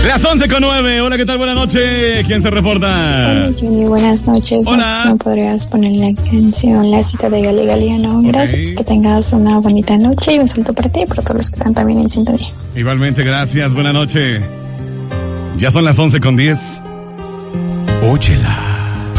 Las 11:09. Hola, ¿qué tal? Buenas noches. ¿Quién se reporta? Hola, Juni, buenas noches. Hola. ¿Me podrías poner la canción La cita de Gali Galiano? Gracias, que tengas una bonita noche y un saludo para ti y para todos los que están también en sintonía. Igualmente, gracias. Buenas noches. Ya son las 11:10. Óyela.